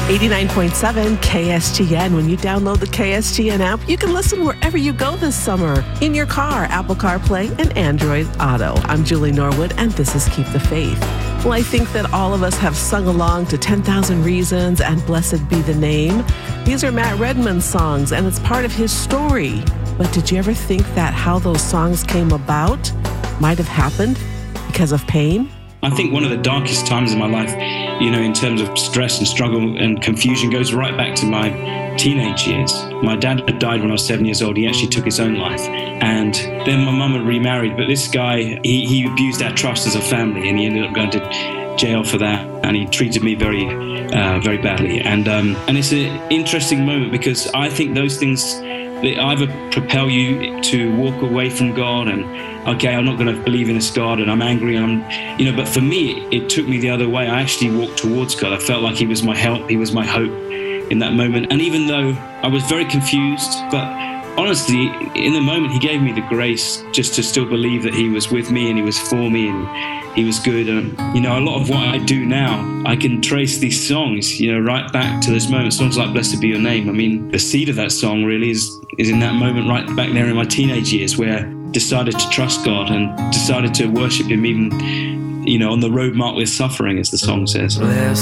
89.7 KSTN. When you download the KSTN app, you can listen wherever you go this summer. In your car, Apple CarPlay, and Android Auto. I'm Julie Norwood, and this is Keep the Faith. Well, I think that all of us have sung along to 10,000 Reasons and Blessed Be the Name. These are Matt Redman's songs, and it's part of his story. But did you ever think that how those songs came about might have happened because of pain? I think one of the darkest times in my life, in terms of stress and struggle and confusion, goes right back to my teenage years. My dad had died when I was 7 years old. He actually took his own life. And then my mum had remarried. But this guy, he abused our trust as a family, and he ended up going to jail for that. And he treated me very, very badly. And it's an interesting moment because I think those things, they either propel you to walk away from God and, okay, I'm not going to believe in this God and I'm angry. But for me, it took me the other way. I actually walked towards God. I felt like he was my help. He was my hope in that moment. And even though I was very confused, but honestly, in the moment, he gave me the grace just to still believe that he was with me and he was for me and he was good. And, a lot of what I do now, I can trace these songs, right back to this moment. Songs like Blessed Be Your Name. I mean, the seed of that song really is in that moment right back there in my teenage years where I decided to trust God and decided to worship him even, on the road marked with suffering, as the song says.